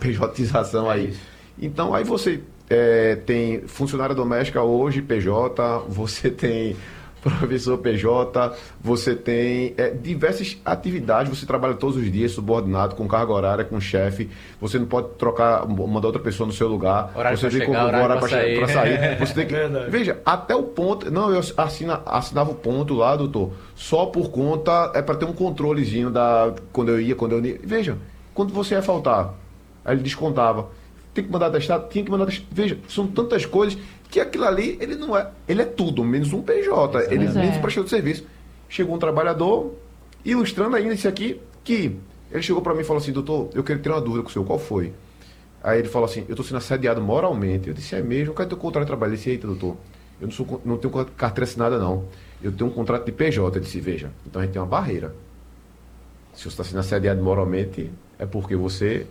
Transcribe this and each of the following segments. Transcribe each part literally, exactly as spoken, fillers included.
pejotização É aí. isso. Então, aí você é, tem funcionária doméstica hoje, P J, você tem professor P J, você tem é, diversas atividades, você trabalha todos os dias subordinado, com carga horária, com chefe, você não pode trocar, mandar outra pessoa no seu lugar, Horário você pra tem chegar, horário pra sair. para sair, você tem que... Verdade. Veja, até o ponto, não, eu assina, assinava o ponto lá, doutor, só por conta, é para ter um controlezinho da, quando eu ia, quando eu ia, veja, quando você ia faltar, aí ele descontava, tem que mandar testado, tinha que mandar testado, veja, são tantas coisas que aquilo ali, ele não é, ele é tudo, menos um P J, Exato. ele é Pois menos é. um prestador de serviço. Chegou um trabalhador, ilustrando ainda isso aqui, que ele chegou para mim e falou assim, doutor, eu quero tirar uma dúvida com o senhor, qual foi? Aí ele falou assim, eu estou sendo assediado moralmente. Eu disse, é mesmo? Cadê teu contrato de trabalho? Ele disse, eita, doutor, eu não, sou, não tenho carteira assinada, não. Eu tenho um contrato de P J. Eu disse, veja, então a gente tem uma barreira. Se você está sendo assediado moralmente, é porque você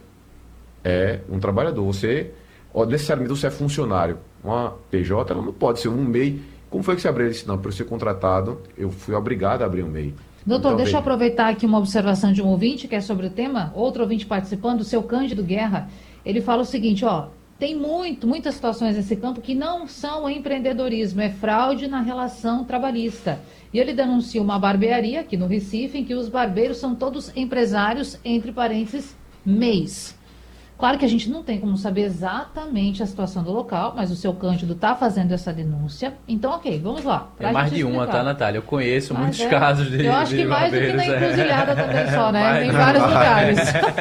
é um trabalhador. Você, ó, necessariamente, você é funcionário. Uma P J, ela não pode ser um M E I. Como foi que você abriu? Ele disse, não, para eu ser contratado, eu fui obrigado a abrir um M E I. Doutor, Então, deixa eu veja, aproveitar aqui uma observação de um ouvinte que é sobre o tema, outro ouvinte participando, o seu Cândido Guerra. Ele fala o seguinte, ó, tem muito, muitas situações nesse campo que não são empreendedorismo, é fraude na relação trabalhista. E ele denuncia uma barbearia aqui no Recife, em que os barbeiros são todos empresários, entre parênteses, M E Is. Claro que a gente não tem como saber exatamente a situação do local, mas o seu Cândido está fazendo essa denúncia. Então, ok, vamos lá. É mais de uma, tá, Natália? Eu conheço Mas muitos é, casos de eu acho de que mais do que barbeiros, na é. encruzilhada também só, né? Mais Em do- vários lugares.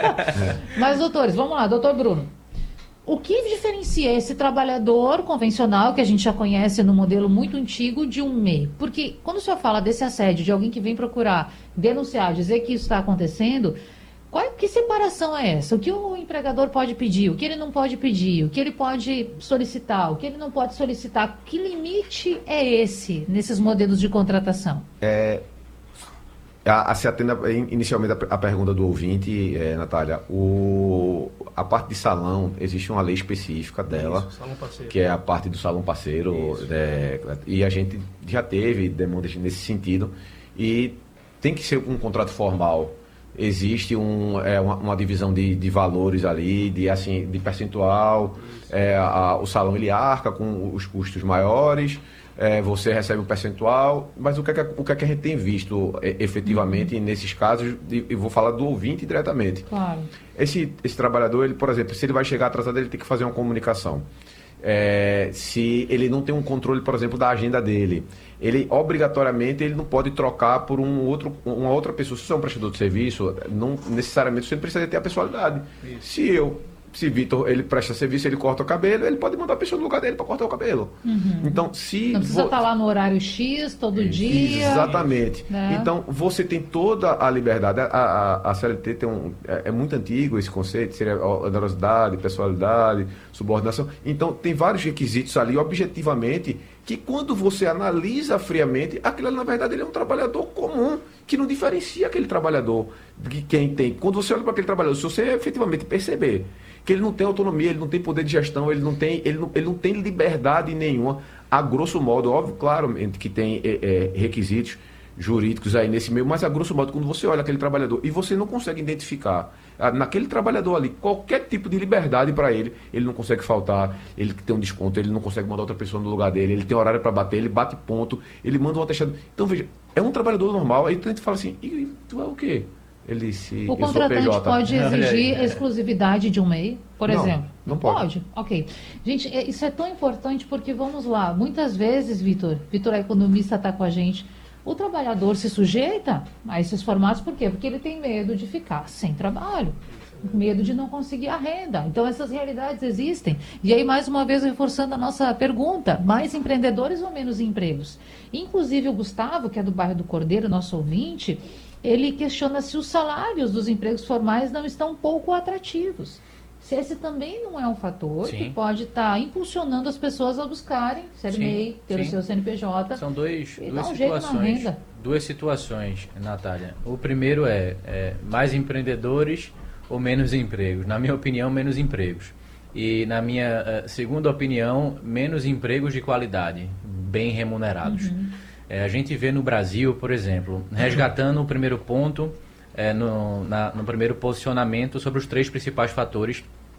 Mas, doutores, vamos lá, doutor Bruno. O que diferencia esse trabalhador convencional, que a gente já conhece no modelo muito antigo, de um M E I? Porque quando o senhor fala desse assédio, de alguém que vem procurar denunciar, dizer que isso está acontecendo, qual, que separação é essa? O que o empregador pode pedir? O que ele não pode pedir? O que ele pode solicitar? O que ele não pode solicitar? Que limite é esse nesses modelos de contratação? A, a, se atenda inicialmente a, a pergunta do ouvinte, é, Natália, o, a parte de salão, existe uma lei específica dela, Isso, salão parceiro. que é a parte do salão parceiro, é, e a gente já teve demandas nesse sentido, e tem que ser um contrato formal. Existe um, é, uma, uma divisão de, de valores ali, de, assim, de percentual, é, a, o salão ele arca com os custos maiores, é, você recebe um percentual, mas o que é que, o que, é que a gente tem visto é, efetivamente nesses casos, e eu vou falar do ouvinte diretamente. Claro. Esse, esse trabalhador, ele, por exemplo, se ele vai chegar atrasado, ele tem que fazer uma comunicação. É, se ele não tem um controle, por exemplo, da agenda dele, ele obrigatoriamente ele não pode trocar por um outro, uma outra pessoa. Se você é um prestador de serviço, não necessariamente você precisa ter a pessoalidade. Isso. Se eu, se Vitor, ele presta serviço, ele corta o cabelo, ele pode mandar a pessoa no lugar dele para cortar o cabelo. Então, se Não precisa vo- estar lá no horário X, todo dia. Exatamente. né? Então, você tem toda a liberdade. A, a, a C L T tem um, é, é muito antigo esse conceito, seria onerosidade, pessoalidade, subordinação. Então, tem vários requisitos ali, objetivamente, que quando você analisa friamente, aquilo ali, na verdade, ele é um trabalhador comum, que não diferencia aquele trabalhador de quem tem. Quando você olha para aquele trabalhador, se você efetivamente perceber que ele não tem autonomia, ele não tem poder de gestão, ele não tem, ele não, ele não tem liberdade nenhuma, a grosso modo, óbvio, claro, que tem é, é, requisitos jurídicos aí nesse meio, mas a grosso modo, quando você olha aquele trabalhador e você não consegue identificar ah, naquele trabalhador ali qualquer tipo de liberdade para ele, ele não consegue faltar, ele tem um desconto, ele não consegue mandar outra pessoa no lugar dele, ele tem horário para bater, ele bate ponto, ele manda um atestado. Então, veja, é um trabalhador normal, aí a gente fala assim, e tu é o quê? Ele se O eu sou contratante P J. pode Olha exigir aí. exclusividade de um M E I, por Não, exemplo? não pode. Ok. Gente, é- isso é tão importante porque, vamos lá, muitas vezes, Vitor, Vitor, a economista, está com a gente, o trabalhador se sujeita a esses formatos, por quê? Porque ele tem medo de ficar sem trabalho, medo de não conseguir a renda. Então, essas realidades existem. E aí, mais uma vez, reforçando a nossa pergunta, mais empreendedores ou menos empregos? Inclusive, o Gustavo, que é do bairro do Cordeiro, nosso ouvinte, ele questiona se os salários dos empregos formais não estão pouco atrativos. Se esse também não é um fator Sim. que pode estar impulsionando as pessoas a buscarem ser Sim, M E I, ter o sim. seu C N P J. São dois, E duas dá um jeito na situações. renda. Duas situações, Natália. O primeiro é, é mais empreendedores ou menos empregos? Na minha opinião, menos empregos. E na minha eh, segunda opinião, menos empregos de qualidade, bem remunerados. Eh, a gente vê no Brasil, por exemplo, resgatando o primeiro ponto, eh, no, na- no primeiro posicionamento sobre os três principais fatores